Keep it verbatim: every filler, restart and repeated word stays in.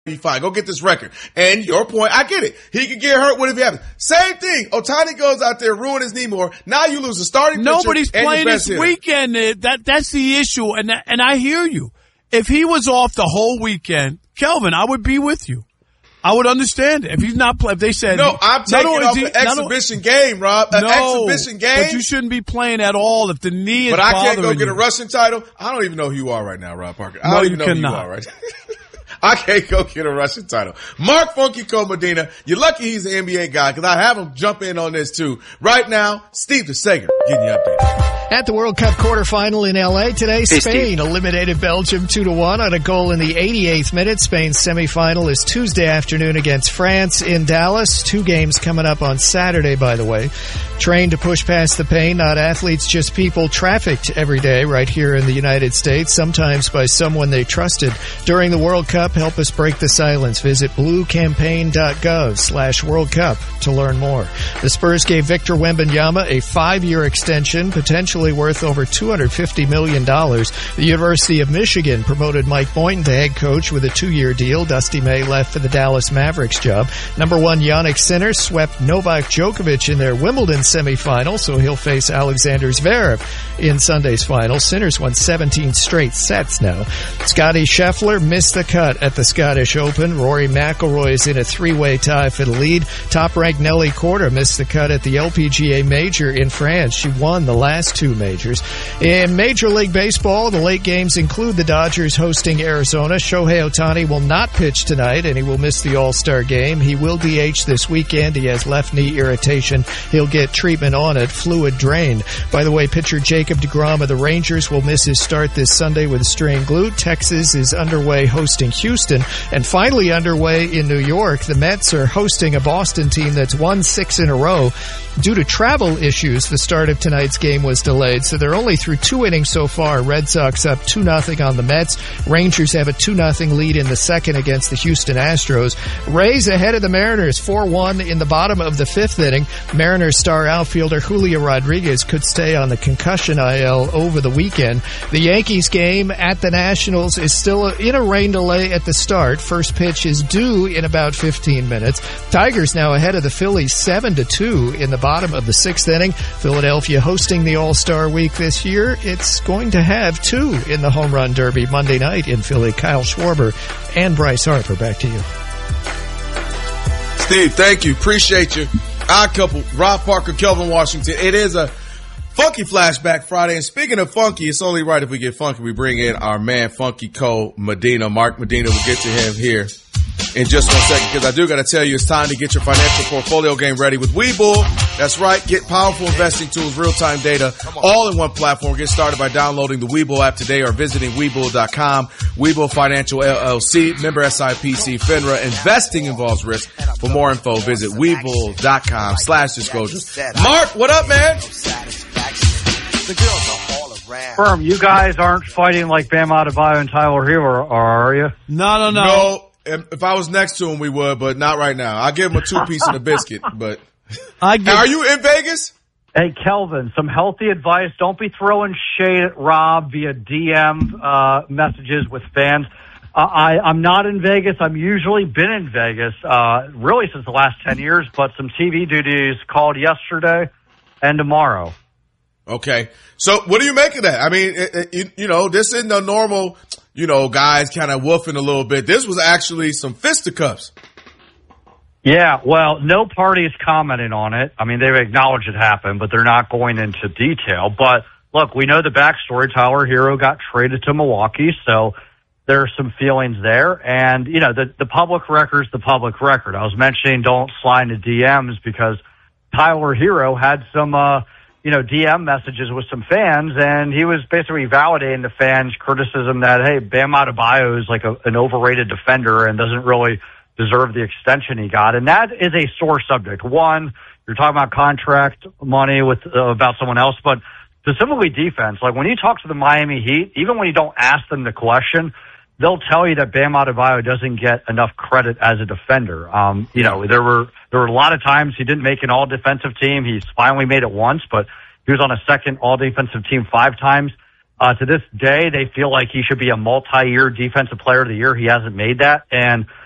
be fine. Go get this record. And your point, I get it. He could get hurt. What if he happens? Same thing. Ohtani goes out there, ruin his knee more. Now you lose a starting pitcher. Nobody's and playing your this best hitter. weekend. That that's the issue, and that, and I hear you. If he was off the whole weekend, Kelvin, I would be with you. I would understand it. If he's not playing, if they said no, I'm taking off he, an exhibition game, Rob. An no, exhibition game. But you shouldn't be playing at all if the knee is But I bothering can't go get you. a rushing title. I don't even know who you are right now, Rob Parker. I No, don't you even know cannot. who you are right now. I can't go get a rushing title. Mark Funky Cole Medina, you're lucky he's an N B A guy because I have him jump in on this too. Right now, Steve DeSager getting you updated. At the World Cup quarterfinal in L A today, Hey, Spain Steve. eliminated Belgium two to one on a goal in the eighty-eighth minute. Spain's semifinal is Tuesday afternoon against France in Dallas. Two games coming up on Saturday, by the way. Trained to push past the pain, not athletes, just people trafficked every day right here in the United States, sometimes by someone they trusted. During the World Cup, help us break the silence. Visit bluecampaign.gov slash World Cup to learn more. The Spurs gave Victor Wembanyama a five-year extension, potentially worth over two hundred fifty million dollars. The University of Michigan promoted Mike Boynton to head coach with a two-year deal. Dusty May left for the Dallas Mavericks job. Number one Yannick Sinner swept Novak Djokovic in their Wimbledon semifinal, so he'll face Alexander Zverev in Sunday's final. Sinner's won seventeen straight sets now. Scottie Scheffler missed the cut at the Scottish Open. Rory McIlroy is in a three-way tie for the lead. Top-ranked Nelly Korda missed the cut at the L P G A Major in France. She won the last two majors. In Major League Baseball, the late games include the Dodgers hosting Arizona. Shohei Ohtani will not pitch tonight, and he will miss the All-Star game. He will D H this weekend. He has left knee irritation. He'll get treatment on it, fluid drain. By the way, pitcher Jacob deGrom of the Rangers will miss his start this Sunday with a strained glute. Texas is underway hosting Houston. And finally underway in New York, the Mets are hosting a Boston team that's won six in a row. Due to travel issues, the start of tonight's game was delayed, so they're only through two innings so far. Red Sox up two nothing on the Mets. Rangers have a two nothing lead in the second against the Houston Astros. Rays ahead of the Mariners four one in the bottom of the fifth inning. Mariners star outfielder Julio Rodriguez could stay on the concussion I L over the weekend. The Yankees game at the Nationals is still in a rain delay at the start. First pitch is due in about fifteen minutes. Tigers now ahead of the Phillies seven to two in the bottom of the sixth inning. Philadelphia hosting the All-Star Week this year. It's going to have two in the Home Run Derby Monday night in Philly. Kyle Schwarber and Bryce Harper. Back to you. Steve, thank you. Appreciate you. Odd couple, Rob Parker, Kelvin Washington. It is a Funky Flashback Friday. And speaking of funky, it's only right if we get funky. We bring in our man, Funky Cole Medina. Mark Medina, we'll get to him here in just one second, because I do got to tell you, it's time to get your financial portfolio game ready with Webull. That's right. Get powerful investing tools, real-time data, all in one platform. Get started by downloading the Webull app today or visiting Webull dot com. Webull Financial L L C, member S I P C, FINRA. Investing involves risk. For more info, visit Webull dot com slash disclosures. Mark, what up, man? Firm, you guys aren't fighting like Bam Adebayo and Tyler Hero, are you? No, no, no. No. If I was next to him, we would, but not right now. I'll give him a two-piece and a biscuit, but I give, are you in Vegas? Hey, Kelvin, some healthy advice. Don't be throwing shade at Rob via D M uh, messages with fans. Uh, I, I'm not in Vegas. I've usually been in Vegas, uh, really since the last ten years, but some T V duties called yesterday and tomorrow. Okay. So what do you make of that? I mean, it, it, you, you know, this isn't a normal, you know, guys kind of woofing a little bit. This was actually some fisticuffs. Yeah, well, no party is commenting on it. I mean, they've acknowledged it happened, but they're not going into detail. But look, we know the backstory. Tyler Hero got traded to Milwaukee, so there are some feelings there. And, you know, the, the public record's the public record. I was mentioning don't slide into D Ms because Tyler Hero had some, uh, you know, D M messages with some fans, and he was basically validating the fans' criticism that, hey, Bam Adebayo is like a, an overrated defender and doesn't really deserve the extension he got. And that is a sore subject. One, you're talking about contract money with uh, about someone else, but specifically defense. Like when you talk to the Miami Heat, even when you don't ask them the question, they'll tell you that Bam Adebayo doesn't get enough credit as a defender. Um, you know, there were there were a lot of times he didn't make an all-defensive team. He's finally made it once, but he was on a second all-defensive team five times. Uh, to this day, they feel like he should be a multi-year defensive player of the year. He hasn't made that. And